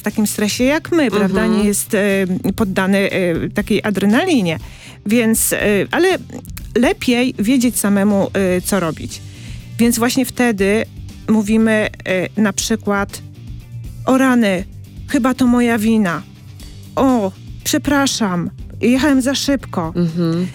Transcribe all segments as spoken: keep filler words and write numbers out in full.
takim stresie jak my, mhm. prawda? Nie jest y, poddany y, takiej adrenalinie. Więc, y, ale lepiej wiedzieć samemu, y, co robić. Więc właśnie wtedy mówimy y, na przykład: o rany, chyba to moja wina. O, przepraszam, jechałem za szybko. Mhm.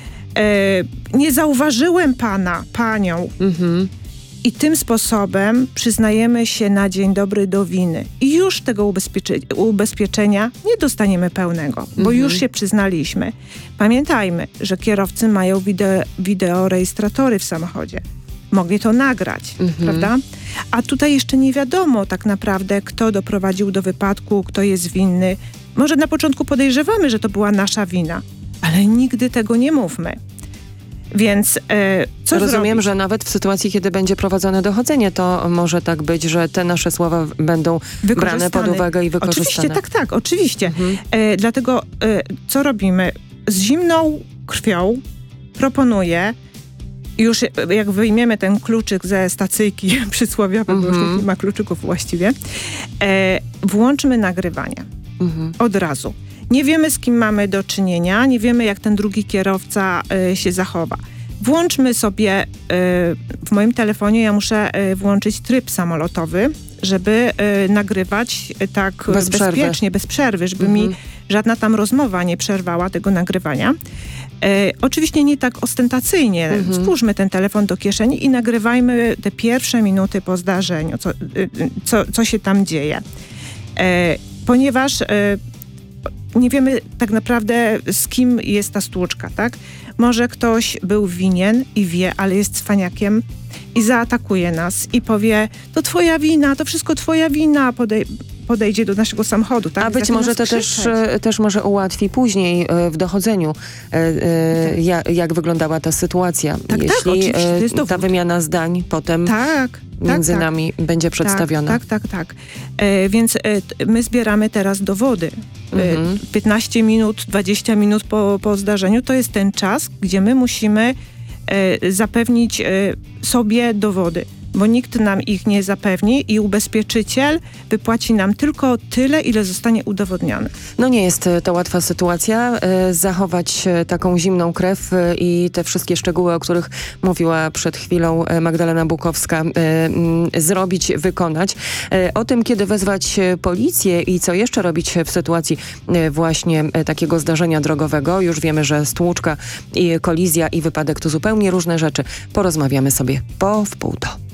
Y, nie zauważyłem pana, panią. Mhm. I tym sposobem przyznajemy się na dzień dobry do winy. I już tego ubezpiecze- ubezpieczenia nie dostaniemy pełnego, bo mhm. już się przyznaliśmy. Pamiętajmy, że kierowcy mają wideo, wideorejestratory w samochodzie. Mogli to nagrać, mhm. prawda? A tutaj jeszcze nie wiadomo tak naprawdę, kto doprowadził do wypadku, kto jest winny. Może na początku podejrzewamy, że to była nasza wina, ale nigdy tego nie mówmy. Więc e, co Rozumiem, zrobić? że nawet w sytuacji, kiedy będzie prowadzone dochodzenie, to może tak być, że te nasze słowa będą brane pod uwagę i wykorzystane. Oczywiście, tak, tak, oczywiście. Mhm. E, dlatego e, co robimy? Z zimną krwią proponuję, już jak wyjmiemy ten kluczyk ze stacyjki przysłowiowy, mhm. bo już nie ma kluczyków właściwie, e, włączmy nagrywanie. Mhm. Od razu. Nie wiemy, z kim mamy do czynienia, nie wiemy, jak ten drugi kierowca y, się zachowa. Włączmy sobie, y, w moim telefonie ja muszę y, włączyć tryb samolotowy, żeby y, nagrywać y, tak bez bezpiecznie, przerwy. bez przerwy, żeby mhm. mi żadna tam rozmowa nie przerwała tego nagrywania. Y, oczywiście nie tak ostentacyjnie. Mhm. Włóżmy ten telefon do kieszeni i nagrywajmy te pierwsze minuty po zdarzeniu, co, y, co, co się tam dzieje. Y, ponieważ y, nie wiemy tak naprawdę, z kim jest ta stłuczka, tak? Może ktoś był winien i wie, ale jest cwaniakiem i zaatakuje nas i powie: to twoja wina, to wszystko twoja wina, podej- podejdzie do naszego samochodu, tak? A być może to też, też może ułatwi później w dochodzeniu, tak. jak, jak wyglądała ta sytuacja. Tak, Jeśli tak, oczywiście, ta wymiana zdań potem tak, między tak, nami tak. będzie przedstawiona. Tak, tak, tak. tak. E, więc e, my zbieramy teraz dowody. Mhm. E, piętnaście minut, dwadzieścia minut po, po zdarzeniu to jest ten czas, gdzie my musimy e, zapewnić e, sobie dowody, bo nikt nam ich nie zapewni i ubezpieczyciel wypłaci nam tylko tyle, ile zostanie udowodnione. No nie jest to łatwa sytuacja. Zachować taką zimną krew i te wszystkie szczegóły, o których mówiła przed chwilą Magdalena Bukowska, zrobić, wykonać. O tym, kiedy wezwać policję i co jeszcze robić w sytuacji właśnie takiego zdarzenia drogowego. Już wiemy, że stłuczka i kolizja i wypadek to zupełnie różne rzeczy. Porozmawiamy sobie po wpół do.